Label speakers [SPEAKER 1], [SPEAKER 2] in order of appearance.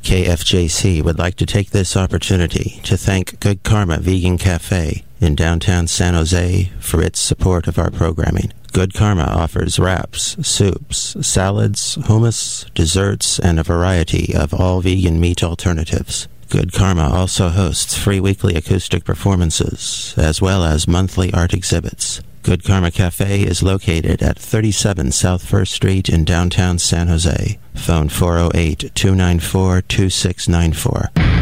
[SPEAKER 1] KFJC would like to take this opportunity to thank Good Karma Vegan Cafe in downtown San Jose for its support of our programming. Good Karma offers wraps, soups, salads, hummus, desserts, and a variety of all vegan meat alternatives. Good Karma also hosts free weekly acoustic performances, as well as monthly art exhibits. Good Karma Cafe is located at 37 South 1st Street in downtown San Jose. Phone 408-294-2694.